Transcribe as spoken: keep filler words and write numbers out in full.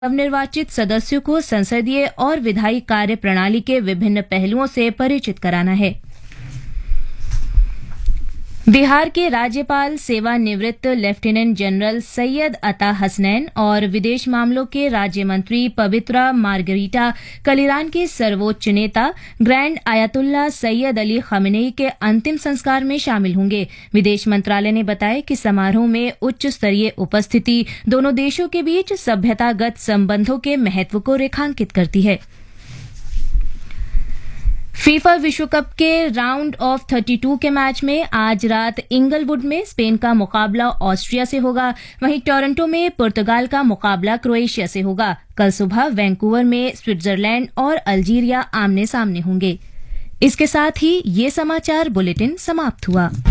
नवनिर्वाचित सदस्यों को संसदीय और विधायी कार्य प्रणाली के विभिन्न पहलुओं से परिचित कराना है। बिहार के राज्यपाल सेवानिवृत्त लेफ्टिनेंट जनरल सैयद अता हसनैन और विदेश मामलों के राज्य मंत्री पवित्रा मार्गरीटा कल ईरान के सर्वोच्च नेता ग्रैंड आयतुल्ला सैयद अली खamenei के अंतिम संस्कार में शामिल होंगे। विदेश मंत्रालय ने बताया कि समारोह में उच्च स्तरीय उपस्थिति दोनों देशों के बीच सभ्यतागत संबंधों के महत्व को रेखांकित करती है। फीफा विश्व कप के राउंड ऑफ बत्तीस के मैच में आज रात इंगलवुड में स्पेन का मुकाबला ऑस्ट्रिया से होगा, वहीं टोरंटो में पुर्तगाल का मुकाबला क्रोएशिया से होगा। कल सुबह वैंकूवर में स्विट्जरलैंड और अल्जीरिया आमने सामने होंगे। इसके साथ ही ये समाचार बुलेटिन समाप्त हुआ।